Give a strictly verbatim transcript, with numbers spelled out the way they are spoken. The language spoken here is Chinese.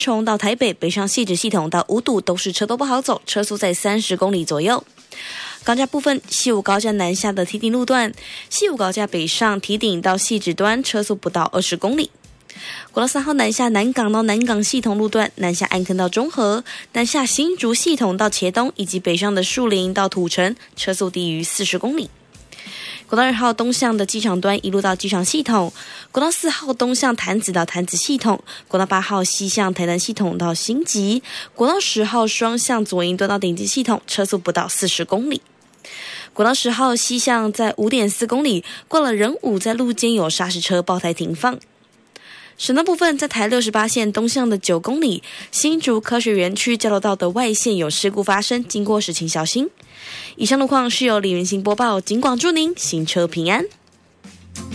冲到台北北上汐止系统到五堵都是车都不好走，车速在三十公里左右。高架部分，西武高架南下的堤顶路段，西武高架北上堤顶到汐止端车速不到二十公里。国道三号南下南港到南港系统路段，南下安坑到中和，南下新竹系统到茄东，以及北上的树林到土城，车速低于四十公里。国道二号东向的机场端一路到机场系统，国道四号东向潭子到潭子系统，国道八号西向台南系统到新集，国道十号双向左营端到顶级系统，车速不到四十公里。国道十号西向在 五点四公里，过了仁武在路肩有砂石车爆胎停放。省道部分，在台六十八线东向的九公里，新竹科学园区交流道的外线有事故发生，经过时请小心。以上路况是由李云行播报，警广祝您行车平安。